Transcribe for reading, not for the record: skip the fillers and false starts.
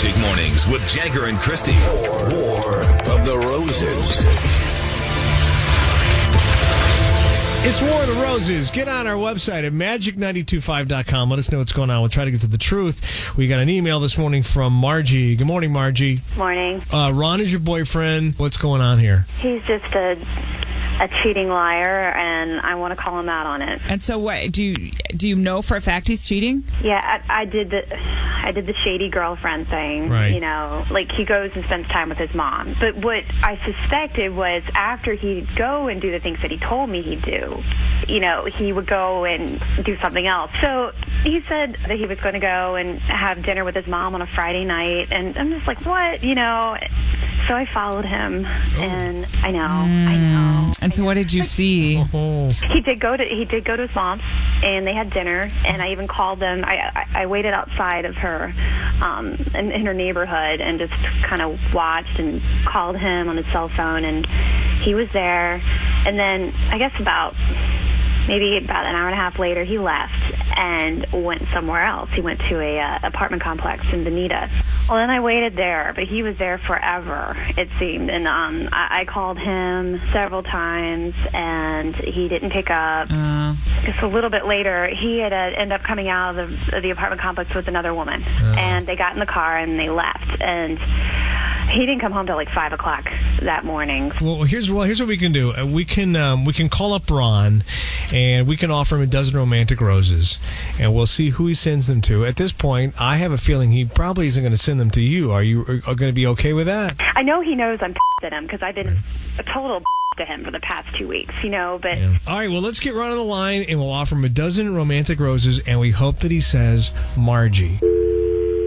Magic Mornings with Jagger and Christy. War of the Roses. It's War of the Roses. Get on our website at magic925.com. Let us know what's going on. We'll try to get to the truth. We got an email this morning from Margie. Good morning, Margie. Morning. Ron is your boyfriend. What's going on here? He's just a cheating liar, and I want to call him out on it. And so, what do you know for a fact he's cheating? Yeah, I did the shady girlfriend thing. Right. You know, like he goes and spends time with his mom. But what I suspected was after he'd go and do the things that he told me he'd do, you know, he would go and do something else. So he said that he was going to go and have dinner with his mom on a Friday night, and I'm just like, what? You know. So I followed him, and I know. And so, what did you see? He did go to his mom's, and they had dinner. And I even called them. I waited outside of her, in her neighborhood, and just kind of watched and called him on his cell phone, and he was there. And then I guess maybe about an hour and a half later, he left and went somewhere else. He went to a apartment complex in Bonita. Well, then I waited there, but he was there forever, it seemed. And I called him several times, and he didn't pick up. Just a little bit later, he had ended up coming out of the apartment complex with another woman. And they got in the car, and they left. And he didn't come home till like 5 o'clock that morning. Well, here's what we can do. We can call up Ron, and we can offer him a dozen romantic roses, and we'll see who he sends them to. At this point, I have a feeling he probably isn't going to send them to you. Are you going to be okay with that? I know he knows I'm at him because I've been a total to him for the past 2 weeks, you know, but... Yeah. All right, well, let's get Ron on the line, and we'll offer him a dozen romantic roses, and we hope that he says Margie.